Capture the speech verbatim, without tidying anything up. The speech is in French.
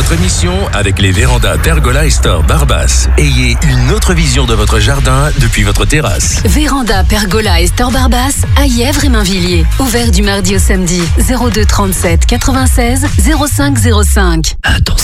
votre émission avec les vérandas Pergola et Store Barbas. Ayez une autre vision de votre jardin depuis votre terrasse. Véranda Pergola et Store Barbas à Yèvres et Mainvilliers. Ouvert du mardi au samedi. zéro deux trente-sept quatre-vingt-seize zéro cinq zéro cinq. Attention.